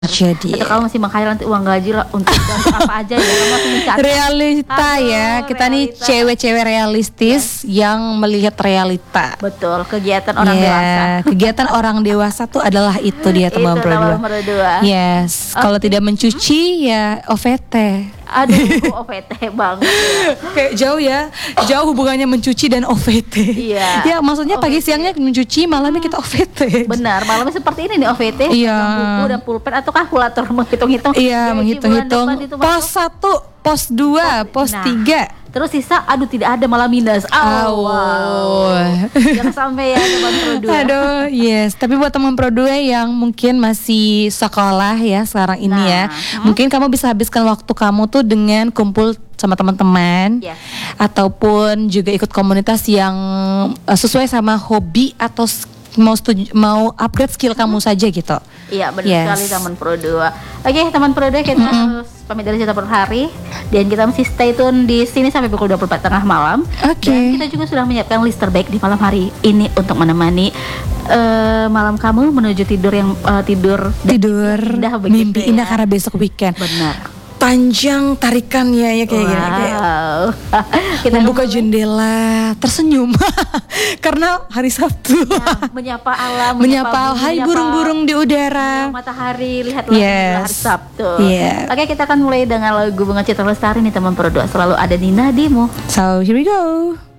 Jadi Atau kalau masih menghayal nanti uang gaji lah untuk apa aja ya, kamu langsung mencatat. realita Aduh, ya, kita nih realita. cewek-cewek realistis yang melihat realita. Betul, kegiatan orang Ya, dewasa. kegiatan orang dewasa tuh adalah itu dia teman Itu Pro teman 2. Pro 2. Yes, kalau tidak mencuci ya OVT. Aduh, OVT banget ya. Kayak jauh hubungannya mencuci dan OVT. Iya. Ya, maksudnya pagi OVT. siangnya mencuci, malamnya kita OVT. Benar, malamnya seperti ini nih OVT, Iya. pegang buku dan pulpen atau kalkulator menghitung-hitung. Iya, gaji menghitung-hitung. bulan depan itu Pos masuk. 1, pos 2, pos Nah. 3. Terus sisa, aduh tidak ada, malah minus. Wow. Jangan sampai ya teman Pro 2. Aduh, yes. Tapi buat teman Pro 2 yang mungkin masih sekolah ya sekarang ini ya, mungkin kamu bisa habiskan waktu kamu tuh dengan kumpul sama teman-teman, Yes. ataupun juga ikut komunitas yang sesuai sama hobi atau mau upgrade skill kamu saja gitu. Iya benar Yes. sekali teman Pro 2. Oke teman Pro 2, kita harus pamit dari cerita per hari dan kita masih stay tune di sini sampai pukul 24 tengah malam. Oke. Dan kita juga sudah menyiapkan list terbaik di malam hari ini untuk menemani malam kamu menuju tidur yang tidur Tidur, begitu mimpi ya. indah karena besok weekend. Benar. Panjang tarikannya ya kayak gini. Kayak Wow. Kita membuka kembali, jendela, tersenyum karena hari Sabtu. menyapa alam, Menyapa bumi, hai menyapa burung-burung di udara. matahari, lihat langit Yes. hari Sabtu. Yeah. Oke, kita akan mulai dengan lagu Bunga Citra Lestari nih teman Pro 2. Selalu ada di nadimu. So here we go.